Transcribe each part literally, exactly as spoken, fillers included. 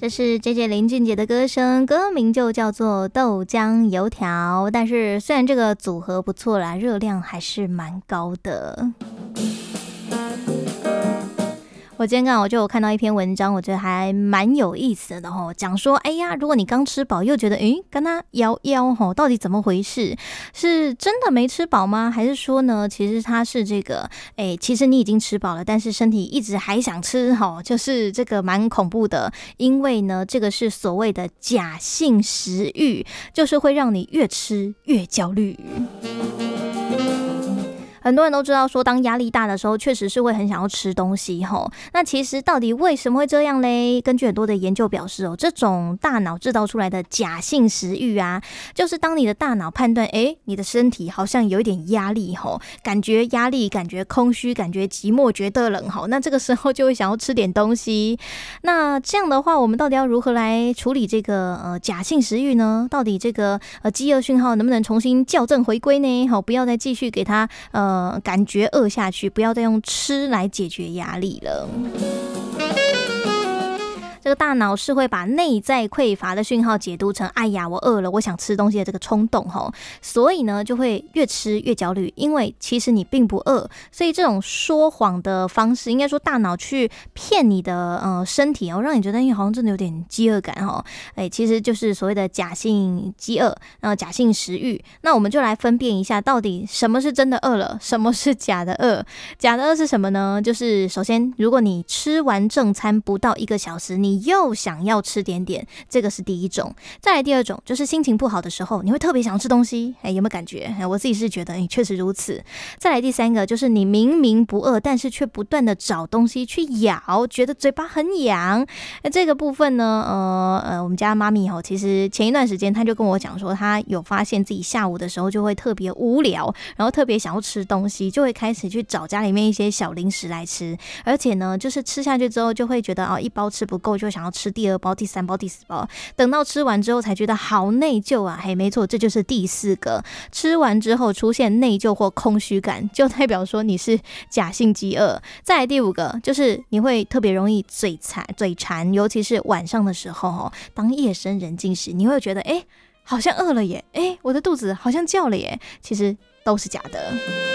这是 J J 林俊杰的歌声，歌名就叫做豆浆油条。但是虽然这个组合不错啦，热量还是蛮高的。我今天刚好就有看到一篇文章，我觉得还蛮有意思的吼，讲说，哎呀，如果你刚吃饱又觉得，诶，跟他摇摇吼，到底怎么回事？是真的没吃饱吗？还是说呢，其实它是这个，哎，其实你已经吃饱了，但是身体一直还想吃吼，就是这个蛮恐怖的，因为呢，这个是所谓的假性食欲，就是会让你越吃越焦虑。很多人都知道说，当压力大的时候，确实是会很想要吃东西吼。那其实到底为什么会这样嘞？根据很多的研究表示哦，这种大脑制造出来的假性食欲啊，就是当你的大脑判断，诶，你的身体好像有一点压力吼，感觉压力，感觉空虚，感觉寂寞，觉得冷吼，那这个时候就会想要吃点东西。那这样的话，我们到底要如何来处理这个呃假性食欲呢？到底这个呃饥饿讯号能不能重新校正回归呢？好，不要再继续给它呃。呃，感觉饿下去，不要再用吃来解决压力了。这个大脑是会把内在匮乏的讯号解读成，哎呀，我饿了，我想吃东西的这个冲动吼，所以呢，就会越吃越焦虑，因为其实你并不饿，所以这种说谎的方式，应该说大脑去骗你的呃身体哦，让你觉得你好像真的有点饥饿感哈，哎，其实就是所谓的假性饥饿，呃，假性食欲。那我们就来分辨一下，到底什么是真的饿了，什么是假的饿。假的饿是什么呢？就是首先，如果你吃完正餐不到一个小时，你又想要吃点点，这个是第一种。再来第二种，就是心情不好的时候，你会特别想吃东西，哎，有没有感觉？哎，我自己是觉得，哎，确实如此。再来第三个，就是你明明不饿，但是却不断的找东西去咬，觉得嘴巴很痒。那这个部分呢，呃呃，我们家妈咪吼，其实前一段时间她就跟我讲说，她有发现自己下午的时候就会特别无聊，然后特别想要吃东西，就会开始去找家里面一些小零食来吃，而且呢，就是吃下去之后就会觉得哦，一包吃不够，就想要吃第二包、第三包、第四包，等到吃完之后才觉得好内疚啊！嘿，没错，这就是第四个，吃完之后出现内疚或空虚感，就代表说你是假性饥饿。再来第五个，就是你会特别容易嘴馋，嘴馋，尤其是晚上的时候哦，当夜深人静时，你会觉得哎，好像饿了耶，哎，我的肚子好像叫了耶，其实都是假的。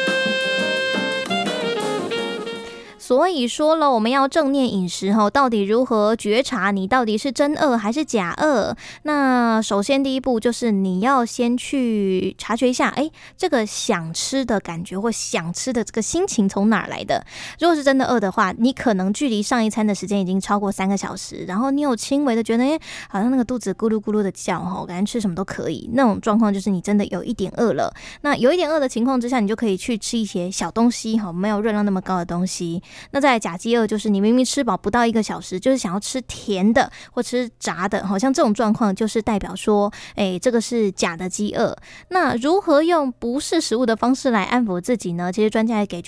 所以说了，我们要正念饮食后，到底如何觉察你到底是真饿还是假饿？那首先第一步就是你要先去察觉一下，哎，这个想吃的感觉或想吃的这个心情从哪儿来的？如果是真的饿的话，你可能距离上一餐的时间已经超过三个小时，然后你有轻微的觉得，哎，好像那个肚子咕噜咕噜的叫哈，感觉吃什么都可以，那种状况就是你真的有一点饿了。那有一点饿的情况之下，你就可以去吃一些小东西哈，没有热量那么高的东西。那再来假饥饿，就是你明明吃饱不到一个小时，就是想要吃甜的或吃炸的，好像这种状况就是代表说，哎，这个是假的饥饿。那如何用不是食物的方式来安抚自己呢？其实专家也给